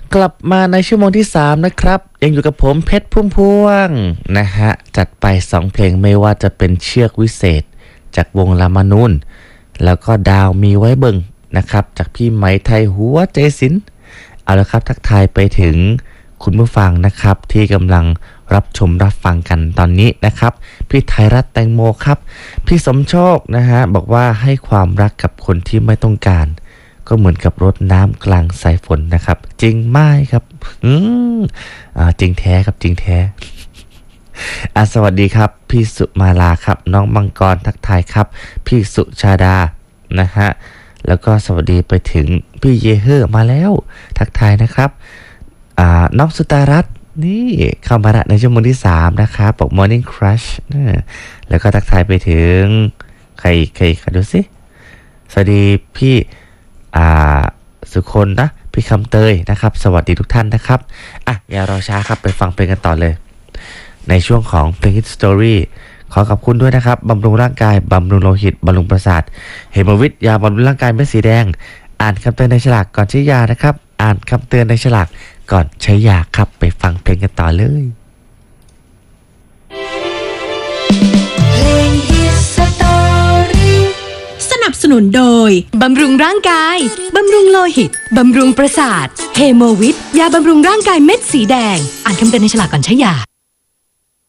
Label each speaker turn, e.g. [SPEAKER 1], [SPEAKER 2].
[SPEAKER 1] กลับมาในชั่วโมงที่3นะครับยังอยู่กับผมเพชรพุ่มพวงนะฮะจัดไป2เพลงไม่ว่าจะเป็นเชือกวิเศษจากวงลามานูนแล้วก็ดาวมีไว้เบิ่งนะครับจากพี่ไหมไทยหัวใจศิลป์เอาละครับทักทายไปถึงคุณผู้ฟังนะครับที่กำลังรับชมรับฟังกันตอนนี้นะครับพี่ไทยรัฐแตงโมครับพี่สมโชคนะฮะบอกว่าให้ความรักกับคนที่ไม่ต้องการก็เหมือนกับรดน้ำกลางสายฝนนะครับจริงไหมครับจริงแท้ครับจริงแท้สวัสดีครับพี่สุมาลาครับน้องมังกรทักทายครับพี่สุชาดานะฮะแล้วก็สวัสดีไปถึงพี่เยเฮอร์มาแล้วทักทายนะครับน้องสุตารัตน์นี่เข้ามาในชั่วโมงที่3นะครับบอก Morning Crush แล้วก็ทักทายไปถึงใครดูสิสวัสดีพี่สุคนนะพี่คำเตยนะครับสวัสดีทุกท่านนะครับอย่ารอช้าครับไปฟังเพลงกันต่อเลยในช่วงของเพลง Hit Story ขอขอบคุณด้วยนะครับบำรุงร่างกายบำรุงโลหิตบำรุงประสาทเฮโมวิทยาบำรุงร่างกายเม็ดสีแดงอ่านคำเตือนในฉลากก่อนใช้ยานะครับอ่านคำเตือนในฉลากก่อนใช้ยาครับไปฟังเพลงกันต่อเลย
[SPEAKER 2] สนับสนุนโดยบำรุงร่างกายบำรุงโลหิตบำรุงประสาทเฮโมวิทยาบำรุงร่างกายเม็ดสีแดงอ่านคำเตือนในฉลากก่อนใช้ยา